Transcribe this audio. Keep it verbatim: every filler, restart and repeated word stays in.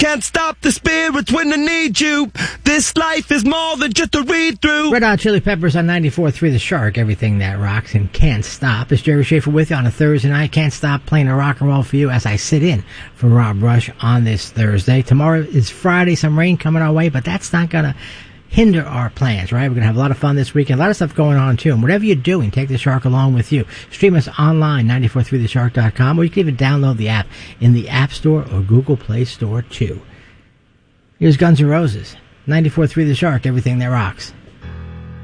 Can't stop the spirits when they need you. This life is more than just a read-through. Red Hot Chili Peppers on ninety-four point three The Shark, everything that rocks and can't stop. It's Jerry Schaefer with you on a Thursday night. Can't stop playing a rock and roll for you as I sit in for Rob Rush on this Thursday. Tomorrow is Friday, some rain coming our way, but that's not going to hinder our plans, right? We're going to have a lot of fun this weekend. A lot of stuff going on, too. And whatever you're doing, take the Shark along with you. Stream us online, nine four three the shark dot com, or you can even download the app in the App Store or Google Play Store, too. Here's Guns N' Roses, ninety-four point three The Shark, everything that rocks.